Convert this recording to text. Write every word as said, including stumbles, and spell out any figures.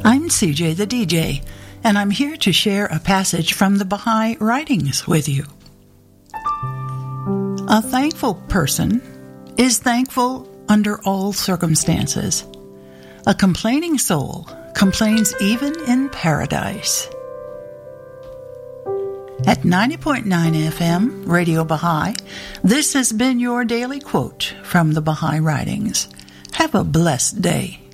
I'm C J the D J, and I'm here to share a passage from the Baha'i Writings with you. A thankful person is thankful under all circumstances. A complaining soul complains even in paradise. At ninety point nine F M, Radio Baha'i, this has been your daily quote from the Baha'i Writings. Have a blessed day.